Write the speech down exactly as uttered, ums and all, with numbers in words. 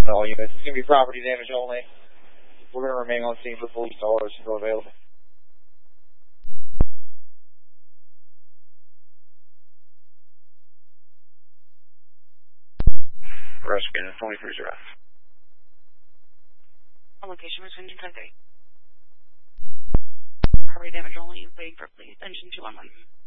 All units. It's going to be property damage only. We're going to remain on scene for police dollars still available. Rescue, twenty Cruiser F. On location, Wisconsin ten three. Property damage only, waiting for police. Engine two one one.